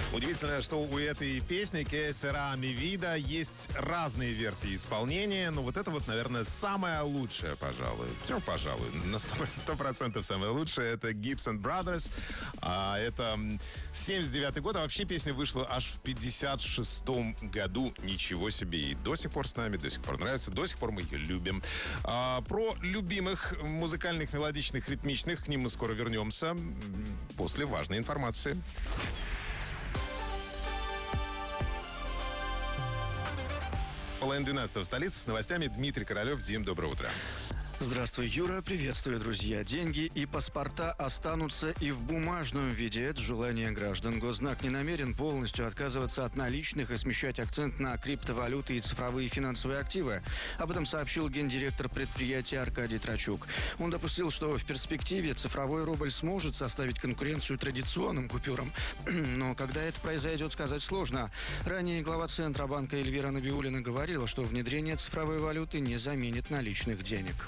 Удивительно, что у этой песни «Que sera mi vida» есть разные версии исполнения, но вот это вот, наверное, самая лучшая, пожалуй. Почему пожалуй? На 100% самая лучшая. Это Gibson Brothers. Это 79-й год, а вообще песня вышла аж в 56-м году. Ничего себе. И до сих пор с нами, до сих пор нравится, до сих пор мы ее любим. Про любимых музыкальных, мелодичных, ритмичных, к ним мы скоро вернемся после важной информации. Половина 12 в столице с новостями. Дмитрий Королев. Дим, доброе утро. Здравствуй, Юра. Приветствую, друзья. Деньги и паспорта останутся и в бумажном виде. Это желание граждан. Госзнак не намерен полностью отказываться от наличных и смещать акцент на криптовалюты и цифровые финансовые активы. Об этом сообщил гендиректор предприятия Аркадий Трачук. Он допустил, что в перспективе цифровой рубль сможет составить конкуренцию традиционным купюрам. Но когда это произойдет, сказать сложно. Ранее глава Центробанка Эльвира Набиуллина говорила, что внедрение цифровой валюты не заменит наличных денег.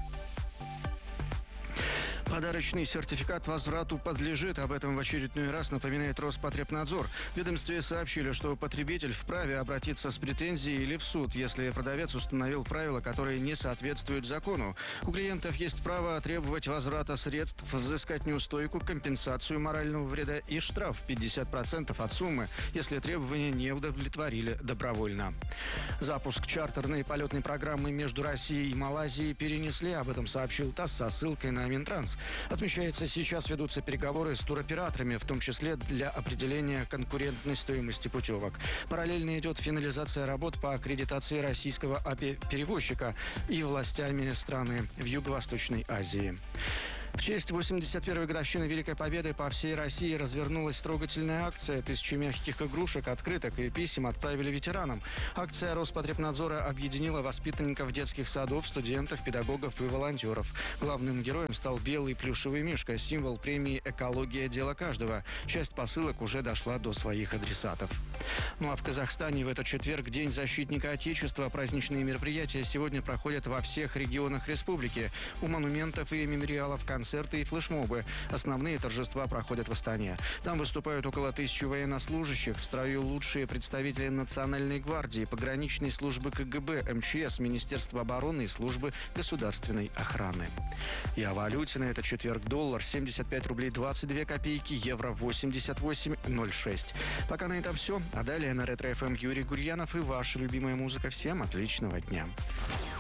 Подарочный сертификат возврату подлежит. Об этом в очередной раз напоминает Роспотребнадзор. В ведомстве сообщили, что потребитель вправе обратиться с претензией или в суд, если продавец установил правила, которые не соответствуют закону. У клиентов есть право требовать возврата средств, взыскать неустойку, компенсацию морального вреда и штраф в 50% от суммы, если требования не удовлетворили добровольно. Запуск чартерной полетной программы между Россией и Малайзией перенесли. Об этом сообщил ТАСС со ссылкой на Минтранс. Отмечается, сейчас ведутся переговоры с туроператорами, в том числе для определения конкурентной стоимости путевок. Параллельно идет финализация работ по аккредитации российского авиаперевозчика и властями страны в Юго-Восточной Азии. В честь 81-й годовщины Великой Победы по всей России развернулась трогательная акция. Тысячи мягких игрушек, открыток и писем отправили ветеранам. Акция Роспотребнадзора объединила воспитанников детских садов, студентов, педагогов и волонтеров. Главным героем стал белый плюшевый мишка, символ премии «Экология. Дело каждого». Часть посылок уже дошла до своих адресатов. Ну а в Казахстане в этот четверг День защитника Отечества. Праздничные мероприятия сегодня проходят во всех регионах республики. У монументов и мемориалов концерты и флешмобы. Основные торжества проходят в Астане. Там выступают около 1000 военнослужащих. В строю лучшие представители Национальной гвардии, пограничной службы КГБ, МЧС, Министерства обороны и службы государственной охраны. И о валюте на этот четверг: доллар 75 рублей 22 копейки, евро 88,06. Пока на этом все. А далее на Ретро ФМ Юрий Гурьянов и ваша любимая музыка. Всем отличного дня.